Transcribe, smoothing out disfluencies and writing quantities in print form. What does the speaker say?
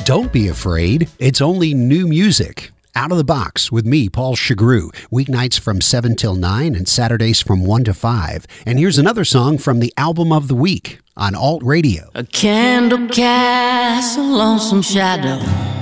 Don't be afraid. It's only new music. Out of the Box with me, Paul Chagru. Weeknights from 7 till 9 and Saturdays from 1 to 5. And here's another song from the Album of the Week on Alt Radio. A candle casts a lonesome shadow